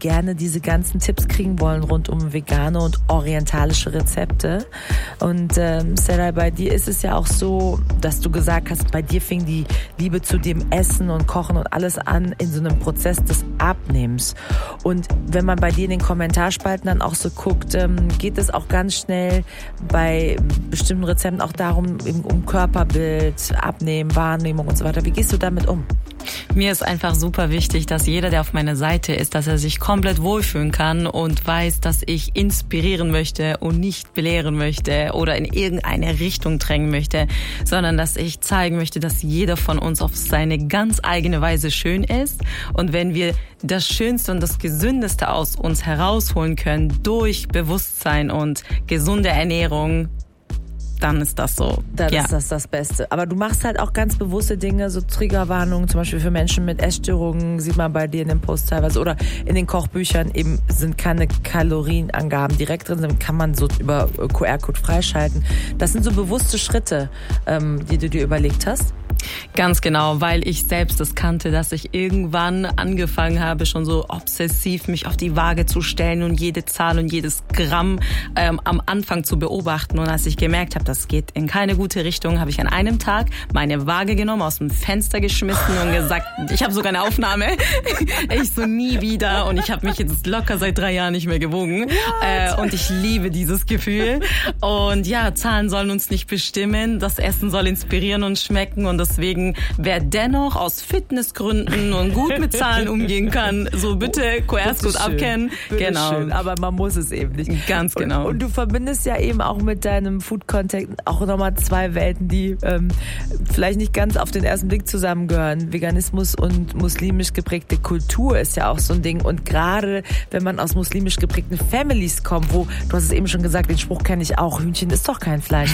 gerne diese ganzen Tipps kriegen wollen rund um vegane und orientalische Rezepte. Und Seray, bei dir ist es ja auch so, dass du gesagt hast, bei dir fing die Liebe zu dem Essen und Kochen und alles an in so einem Prozess des Abnehmens. Und wenn man bei dir in den Kommentarspalten dann auch so guckt, geht es auch ganz schnell bei bestimmten Rezepten auch darum, um Körperbild, Abnehmen, Wahrnehmung und so weiter. Wie gehst du damit um? Mir ist einfach super wichtig, dass jeder, der auf meiner Seite ist, dass er sich komplett wohlfühlen kann und weiß, dass ich inspirieren möchte und nicht belehren möchte oder in irgendeine Richtung drängen möchte, sondern dass ich zeigen möchte, dass jeder von uns auf seine ganz eigene Weise schön ist. Und wenn wir das Schönste und das Gesündeste aus uns herausholen können durch Bewusstsein und gesunde Ernährung, dann ist das so. Dann ist das Beste. Aber du machst halt auch ganz bewusste Dinge, so Triggerwarnungen, zum Beispiel für Menschen mit Essstörungen, sieht man bei dir in dem Post teilweise. Oder in den Kochbüchern eben sind keine Kalorienangaben direkt drin, dann kann man so über QR-Code freischalten. Das sind so bewusste Schritte, die du dir überlegt hast. Ganz genau, weil ich selbst das kannte, dass ich irgendwann angefangen habe, schon so obsessiv mich auf die Waage zu stellen und jede Zahl und jedes Gramm am Anfang zu beobachten. Und als ich gemerkt habe, das geht in keine gute Richtung, habe ich an einem Tag meine Waage genommen, aus dem Fenster geschmissen und gesagt, ich habe sogar eine Aufnahme, ich so nie wieder. Und ich habe mich jetzt locker seit 3 Jahren nicht mehr gewogen. Und ich liebe dieses Gefühl. Und ja, Zahlen sollen uns nicht bestimmen, das Essen soll inspirieren und schmecken. Und deswegen, wer dennoch aus Fitnessgründen und gut mit Zahlen umgehen kann, so bitte QR-Code abkennen. Genau. Schön, aber man muss es eben nicht. Ganz genau. Und du verbindest ja eben auch mit deinem Food-Contact auch nochmal 2 Welten, die vielleicht nicht ganz auf den ersten Blick zusammengehören. Veganismus und muslimisch geprägte Kultur ist ja auch so ein Ding. Und gerade wenn man aus muslimisch geprägten Families kommt, wo, du hast es eben schon gesagt, den Spruch kenne ich auch, Hühnchen ist doch kein Fleisch.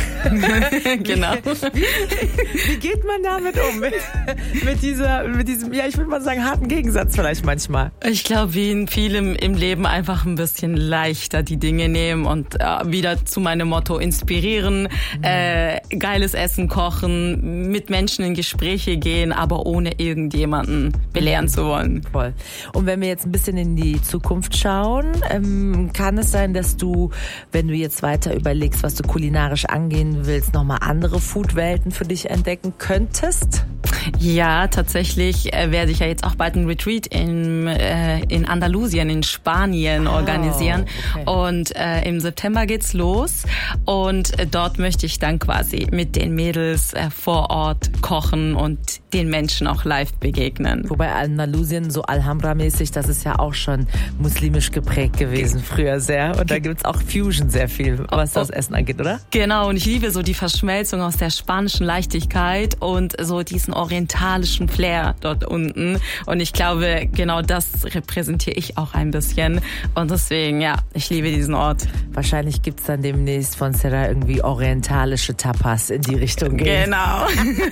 Genau. Wie geht man damit um? Mit diesem, ja, ich würde mal sagen, harten Gegensatz vielleicht manchmal. Ich glaube, wie in vielem im Leben einfach ein bisschen leichter die Dinge nehmen und wieder zu meinem Motto inspirieren, geiles Essen kochen, mit Menschen in Gespräche gehen, aber ohne irgendjemanden belehren zu wollen. Voll. Und wenn wir jetzt ein bisschen in die Zukunft schauen, kann es sein, dass du, wenn du jetzt weiter überlegst, was du kulinarisch angehen willst, nochmal andere Foodwelten für dich entdecken könntest? Ja, tatsächlich werde ich ja jetzt auch bald einen Retreat in Andalusien, in Spanien organisieren. Okay. Und im September geht's los. Und dort möchte ich dann quasi mit den Mädels vor Ort kochen und den Menschen auch live begegnen. Wobei Andalusien so Alhambra-mäßig, das ist ja auch schon muslimisch geprägt gewesen früher sehr. Und da gibt's auch Fusion sehr viel, was das Essen angeht, oder? Genau, und ich liebe so die Verschmelzung aus der spanischen Leichtigkeit und so diesen orientalischen Flair dort unten. Und ich glaube, genau das repräsentiere ich auch ein bisschen. Und deswegen, ja, ich liebe diesen Ort. Wahrscheinlich gibt's dann demnächst von Seray irgendwie orientalische Tapas in die Richtung gehen. Genau.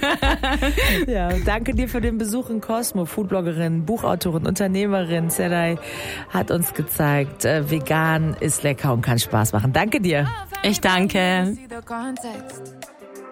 Ja, danke dir für den Besuch in Cosmo. Foodbloggerin, Buchautorin, Unternehmerin. Seray hat uns gezeigt, vegan ist lecker und kann Spaß machen. Danke dir. Ich danke.